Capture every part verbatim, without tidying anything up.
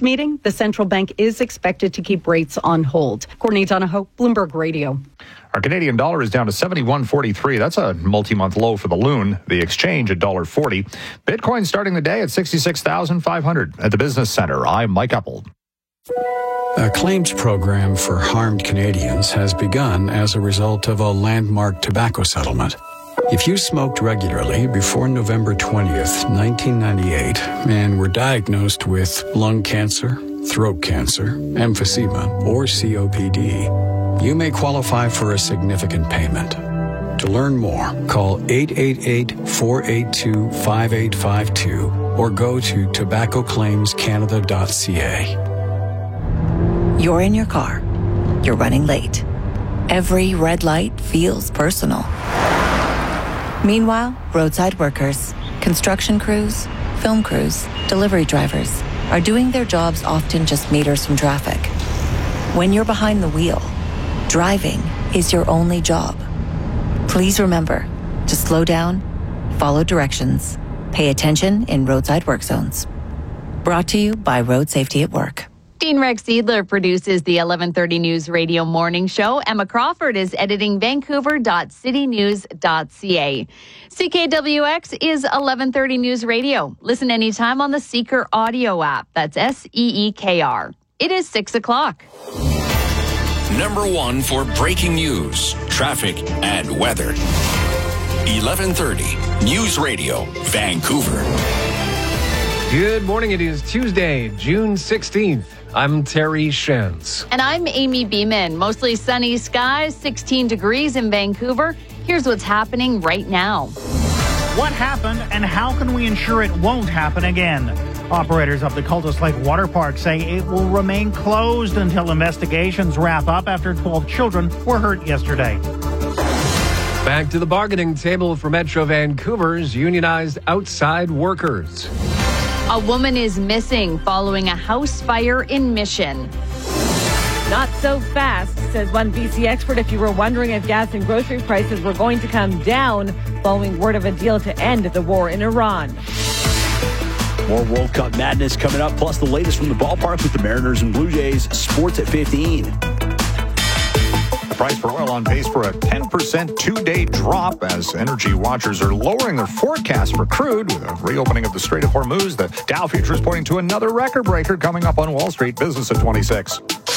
its meeting, the central bank is expected to keep rates on hold. Courtney Donahoe, Bloomberg Radio. Our Canadian dollar is down to seventy-one forty-three. That's a multi-month low for the loon. The exchange at one dollar forty. Bitcoin starting the day at sixty-six thousand five hundred. At the Business Center, I'm Mike Apple. A claims program for harmed Canadians has begun as a result of a landmark tobacco settlement. If you smoked regularly before November twentieth, nineteen ninety-eight, and were diagnosed with lung cancer, throat cancer, emphysema, or C O P D, you may qualify for a significant payment. To learn more, call eight eight eight, four eight two, five eight five two or go to tobacco claims canada dot c a. You're in your car. You're running late. Every red light feels personal. Meanwhile, roadside workers, construction crews, film crews, delivery drivers are doing their jobs often just meters from traffic. When you're behind the wheel, driving is your only job. Please remember to slow down, follow directions, pay attention in roadside work zones. Brought to you by Road Safety at Work. Dean Rex Seidler produces the eleven thirty News Radio Morning Show. Emma Crawford is editing vancouver dot city news dot c a. C K W X is eleven thirty News Radio. Listen anytime on the Seeker audio app. That's S E E K R. It is six o'clock. Number one for breaking news, traffic, and weather. eleven thirty News Radio, Vancouver. Good morning. It is Tuesday, June sixteenth. I'm Terry Shens. And I'm Amy Beeman. Mostly sunny skies, sixteen degrees in Vancouver. Here's what's happening right now. What happened and how can we ensure it won't happen again? Operators of the Cultus Lake Water Park say it will remain closed until investigations wrap up after twelve children were hurt yesterday. Back to the bargaining table for Metro Vancouver's unionized outside workers. A woman is missing following a house fire in Mission. Not so fast, says one B C expert. If you were wondering if gas and grocery prices were going to come down following word of a deal to end the war in Iran. More World Cup madness coming up, plus the latest from the ballpark with the Mariners and Blue Jays. Sports at fifteen. The price for oil on pace for a ten percent two-day drop as energy watchers are lowering their forecast for crude with a reopening of the Strait of Hormuz. The Dow futures pointing to another record breaker coming up on Wall Street. Business at twenty-six.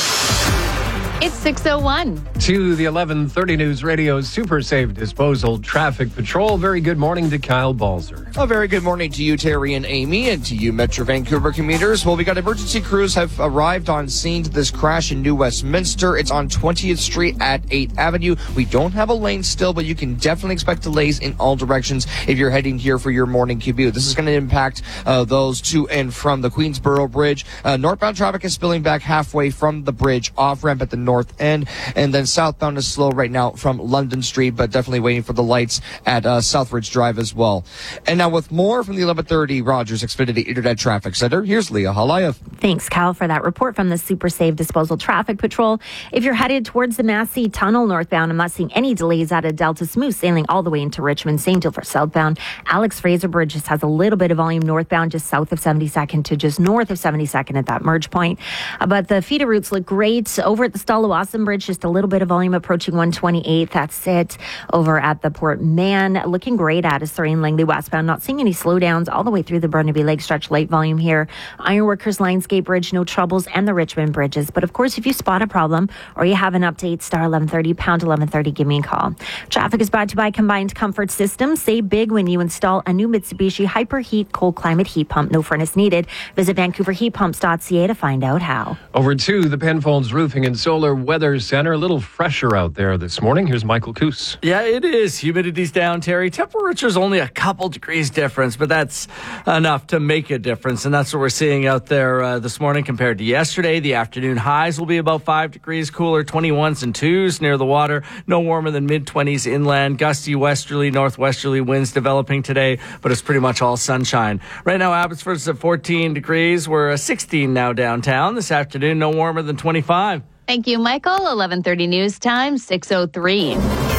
It's six oh one. To the eleven thirty News Radio Super Safe Disposal Traffic Patrol. Very good morning to Kyle Balzer. A very good morning to you, Terry and Amy, and to you, Metro Vancouver commuters. Well, we got emergency crews have arrived on scene to this crash in New Westminster. It's on twentieth Street at eighth Avenue. We don't have a lane still, but you can definitely expect delays in all directions if you're heading here for your morning commute. This is going to impact uh, those to and from the Queensboro Bridge. Uh, northbound traffic is spilling back halfway from the bridge, off-ramp at the north end, and then southbound is slow right now from London Street, but definitely waiting for the lights at uh, Southridge Drive as well. And now with more from the eleven thirty Rogers Xfinity Internet Traffic Center, here's Leah Halayev. Thanks, Cal, for that report from the Super Safe Disposal Traffic Patrol. If you're headed towards the Massey Tunnel northbound, I'm not seeing any delays out of Delta Smooth sailing all the way into Richmond. Same deal for southbound. Alex Fraser Bridge just has a little bit of volume northbound, just south of seventy-second to just north of seventy-second at that merge point. Uh, but the feeder routes look great. Over at the Stallawasam Bridge, just a little bit of volume approaching one twenty-eight. That's it. Over at the Port Mann, looking great at Surrey and Langley westbound. Not seeing any slowdowns all the way through the Burnaby Lake stretch. Light volume here. Ironworkers Lionsgate Bridge, no troubles, and the Richmond bridges. But of course, if you spot a problem or you have an update, star eleven thirty, pound eleven thirty, give me a call. Traffic is brought to you by Combined Comfort Systems. Save big when you install a new Mitsubishi Hyperheat cold climate heat pump. No furnace needed. Visit vancouver heat pumps dot c a to find out how. Over to the Penfolds Roofing and Solar Weather Center. A little fresher out there this morning. Here's Michael Coos. Yeah, it is. Humidity's down, Terry. Temperature's only a couple degrees difference, but that's enough to make a difference. And that's what we're seeing out there uh, this morning compared to yesterday. The afternoon highs will be about five degrees cooler, twenty-ones and twos near the water. No warmer than mid-twenties inland. Gusty westerly, northwesterly winds developing today, but it's pretty much all sunshine. Right now, Abbotsford's at fourteen degrees. We're uh, sixteen now downtown. This afternoon, no warmer than twenty-five. Thank you, Michael. eleven thirty News Time, six oh three.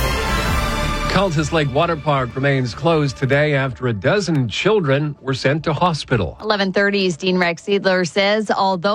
Cultus Lake Water Park remains closed today after a dozen children were sent to hospital. eleven thirty's Dean Rex Seidler says, although